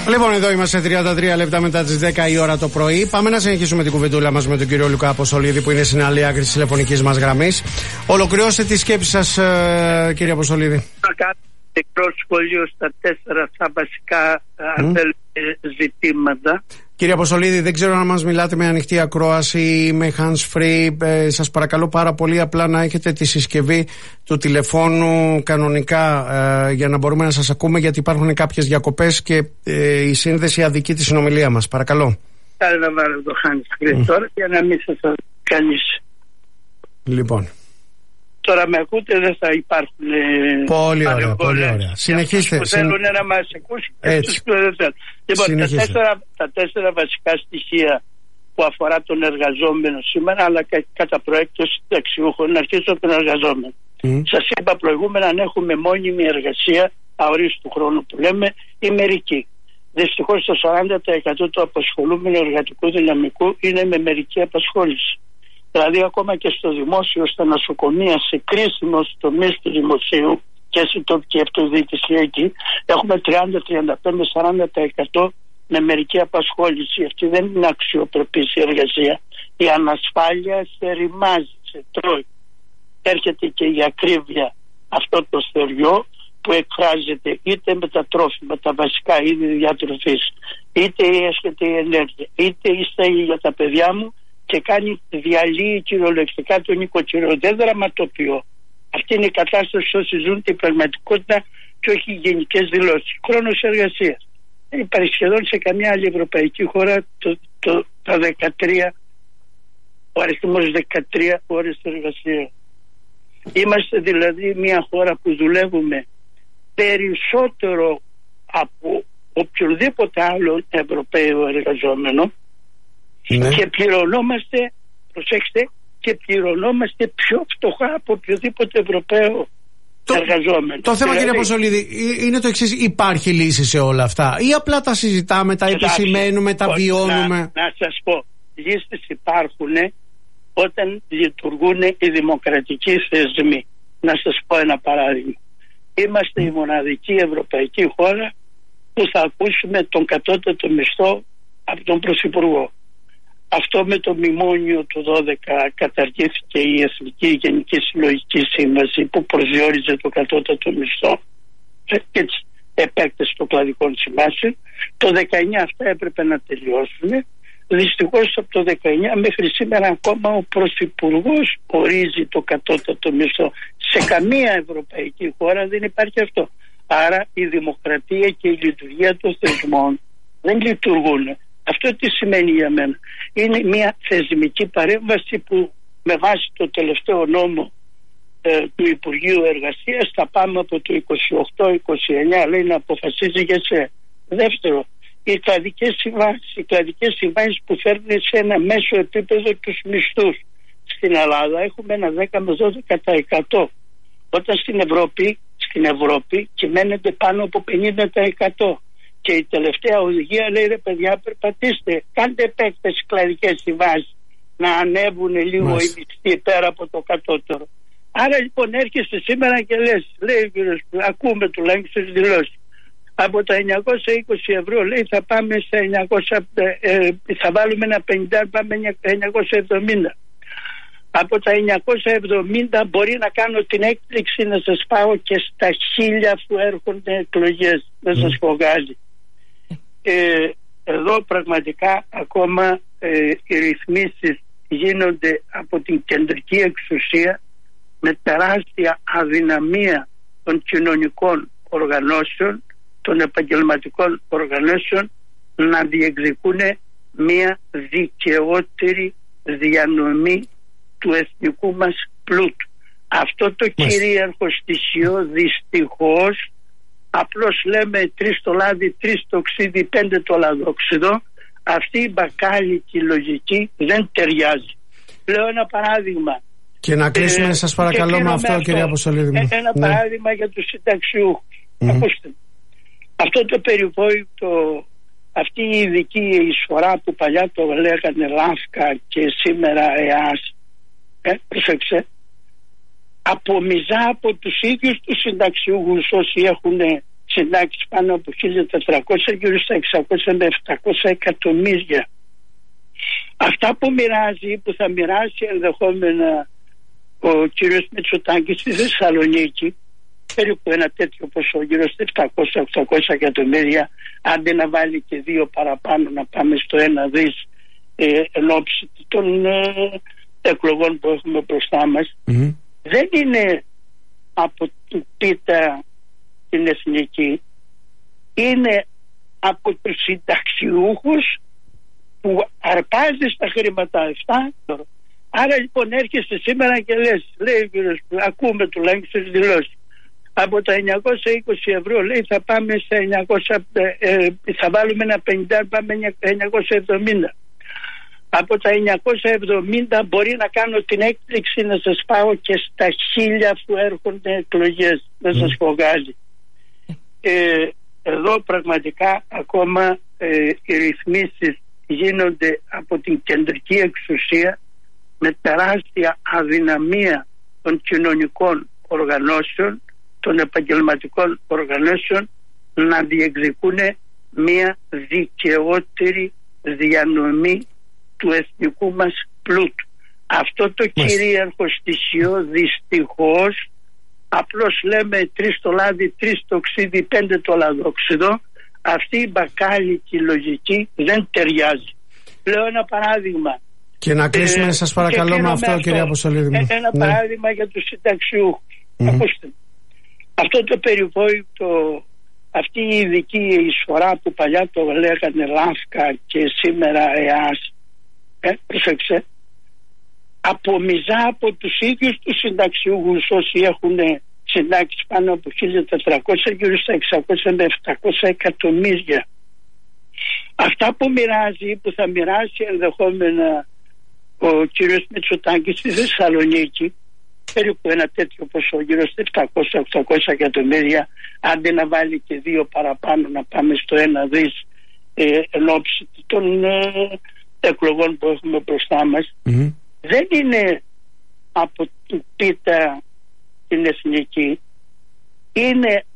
Λοιπόν, εδώ είμαστε 33 λεπτά μετά τις 10 η ώρα το πρωί. Πάμε να συνεχίσουμε την κουβεντούλα μας με τον κύριο Λουκά Αποστολίδη, που είναι στην άλλη άκρη της τηλεφωνικής μας γραμμής. Ολοκληρώστε τη σκέψη σας, κύριε Αποστολίδη. Θα κάνω μικρό σχόλιο στα 4 τα βασικά ζητήματα. Κύριε Αποστολίδη, δεν ξέρω αν μας μιλάτε με ανοιχτή ακρόαση ή με hands free. Σας παρακαλώ πάρα πολύ απλά να έχετε τη συσκευή του τηλεφώνου κανονικά για να μπορούμε να σας ακούμε, γιατί υπάρχουν κάποιες διακοπές και η σύνδεση αδικεί τη συνομιλία μας. Παρακαλώ. Θα να βάλω το hands free τώρα για να μην σας κανείς. Λοιπόν. Τώρα με ακούτε, δεν θα υπάρχουν. Πολύ ωραία, πολύ ωραία. Συνεχίστε. Που θέλουν να μας ακούσει και αυτούς που δεν θέλουν. Λοιπόν, τα 4 βασικά στοιχεία που αφορά τον εργαζόμενο σήμερα, αλλά και κατά προέκταση συνταξιούχων, να αρχίσω από τον εργαζόμενο. Σας είπα προηγούμενα, αν έχουμε μόνιμη εργασία, αορίστου χρόνου που λέμε, ή μερική. Δυστυχώς το 40% του απασχολούμενου εργατικού δυναμικού είναι με μερική απασχόληση. Δηλαδή ακόμα και στο δημόσιο, στα νοσοκομεία, σε κρίσιμους τομείς του δημοσίου και στην τοπική αυτοδιοίκηση εκεί, έχουμε 30, 35, 40% με μερική απασχόληση. Αυτή δεν είναι αξιοπρεπής η εργασία. Η ανασφάλεια σε ρημάζει, σε τρώει. Έρχεται και η ακρίβεια, αυτό το στεριό που εκφράζεται είτε με τα τρόφιμα, τα βασικά είδη διατροφής, είτε έρχεται η ενέργεια, είτε είστε για τα παιδιά μου, και κάνει διαλύει κυριολεκτικά το νοικοκυριό. Δεν δραματοποιώ. Αυτή είναι η κατάσταση όσοι ζουν την πραγματικότητα και όχι οι γενικές δηλώσεις. Χρόνος εργασίας. Δεν υπάρχει σχεδόν σε καμιά άλλη ευρωπαϊκή χώρα τα 13, ο αριθμός 13 ώρες εργασίας. Είμαστε δηλαδή μια χώρα που δουλεύουμε περισσότερο από οποιοδήποτε άλλο Ευρωπαίο εργαζόμενο. Ναι. Και πληρωνόμαστε, προσέξτε, και πληρωνόμαστε πιο φτωχά από οποιοδήποτε Ευρωπαίο εργαζόμενο. Το θέμα, κύριε Αποστολίδη, είναι το εξής: υπάρχει λύση σε όλα αυτά, ή απλά τα συζητάμε, τα επισημαίνουμε, τα βιώνουμε? Να σας πω, λύσεις υπάρχουν όταν λειτουργούν οι δημοκρατικοί θεσμοί. Να σας πω ένα παράδειγμα. Είμαστε η μοναδική ευρωπαϊκή χώρα που θα ακούσουμε τον κατώτατο μισθό από τον Πρωθυπουργό. Αυτό με το μνημόνιο του 12 καταργήθηκε η Εθνική Γενική Συλλογική Σύμβαση που προσδιορίζει το κατώτατο μισθό και τις επέκταση των κλαδικών συμβάσεων. Το 19 αυτά έπρεπε να τελειώσουν. Δυστυχώς από το 19 μέχρι σήμερα ακόμα ο Πρωθυπουργός ορίζει το κατώτατο μισθό. Σε καμία ευρωπαϊκή χώρα δεν υπάρχει αυτό. Άρα η δημοκρατία και η λειτουργία των θεσμών δεν λειτουργούν. Αυτό τι σημαίνει για μένα? Είναι μια θεσμική παρέμβαση που με βάση το τελευταίο νόμο του Υπουργείου Εργασίας θα πάμε από το 28-29, λέει, να αποφασίζει για σε. Δεύτερο, οι κλαδικές συμβάσεις που φέρνουν σε ένα μέσο επίπεδο τους μισθούς. Στην Ελλάδα έχουμε ένα 10 με 12%. Όταν στην Ευρώπη κυμαίνεται πάνω από 50%. Και η τελευταία οδηγία λέει, ρε παιδιά, περπατήστε, κάντε επέκταση κλαδικές συμβάσεις να ανέβουν λίγο οι μισθοί πέρα από το κατώτερο. Άρα λοιπόν έρχεσαι σήμερα και λέει ο κύριος, ακούμε τουλάχιστον τις δηλώσεις, από τα 920 ευρώ λέει θα πάμε σε 900, θα βάλουμε ένα 50, πάμε 970. Από τα 970 μπορεί να κάνω την έκπληξη να σας πάω και στα 1000 που έρχονται εκλογές. Δεν σας φοβάζει. Εδώ πραγματικά ακόμα οι ρυθμίσεις γίνονται από την κεντρική εξουσία με τεράστια αδυναμία των κοινωνικών οργανώσεων, των επαγγελματικών οργανώσεων να διεκδικούν μια δικαιότερη διανομή του εθνικού μας πλούτου. Αυτό το κυρίαρχο στοιχείο δυστυχώς, απλώς λέμε 3 το λάδι, 3 το ξύδι, 5 το λαδόξιδο, αυτή η μπακάλικη λογική δεν ταιριάζει. Λέω ένα παράδειγμα. Και να κλείσουμε σας παρακαλώ με αυτό, κύριε Αποστολίδη. Ένα παράδειγμα για τους συνταξιούχους. Ακούστε. Αυτό το περιβόητο, αυτή η ειδική εισφορά που παλιά το λέγανε ΛΑΦΚΑ και σήμερα ΕΑΣ, πρόσεξε, απομυζά από τους ίδιους τους συνταξιούχους όσοι έχουν συντάξεις πάνω από 1.400, γύρω στα 600 με 700 εκατομμύρια. Αυτά που μοιράζει, που θα μοιράσει ενδεχόμενα ο κύριος Μητσοτάκης στη Θεσσαλονίκη, περίπου ένα τέτοιο ποσό, γύρω στα 700-800 εκατομμύρια, άντε να βάλει και 2 παραπάνω, να πάμε στο 1 δις εν ώψη των εκλογών που έχουμε μπροστά μας. Δεν είναι από την πίτα την εθνική, είναι από τους συνταξιούχους που αρπάζει στα χρήματα αυτά. Άρα λοιπόν έρχεσαι σήμερα και λέει ο κύριος, ακούμε τουλάχιστον τις δηλώσεις, από τα 920 ευρώ λέει θα πάμε στα 900, θα βάλουμε ένα 50, πάμε 970. Από τα 970 μπορεί να κάνω την έκπληξη να σας πάω και στα 1000 που έρχονται εκλογές, να σας φωγάζει. Εδώ πραγματικά ακόμα οι ρυθμίσεις γίνονται από την κεντρική εξουσία με τεράστια αδυναμία των κοινωνικών οργανώσεων, των επαγγελματικών οργανώσεων να διεκδικούν μια δικαιότερη διανομή του εθνικού μας πλούτου. Αυτό το κυρίαρχο στοιχείο δυστυχώς, απλώς λέμε 3 το λάδι, 3 το ξύδι, 5 το λαδόξιδο, αυτή η μπακάλικη λογική δεν ταιριάζει. Λέω ένα παράδειγμα. Και να κλείσουμε σας παρακαλώ με αυτό, κυρία Αποστολίδη. Ένα παράδειγμα για τους συνταξιούχους. Ακούστε. Αυτό το περιβόητο, αυτή η ειδική εισφορά που παλιά το λέγανε ΛΑΦΚΑ και σήμερα ΕΑΣ, πρόσεξε, απομυζά από τους ίδιους τους συνταξιούχους όσοι έχουν συντάξεις πάνω από 1.400, γύρω στα 600 με 700 εκατομμύρια. Αυτά που μοιράζει, που θα μοιράσει ενδεχόμενα ο κύριος Μητσοτάκης στη Θεσσαλονίκη, περίπου ένα τέτοιο ποσό, γύρω στα 700-800 εκατομμύρια, άντε να βάλει και 2 παραπάνω, να πάμε στο 1 δις εν ώψη των εκλογών που έχουμε μπροστά μας. Δεν είναι από την πίτα την εθνική, είναι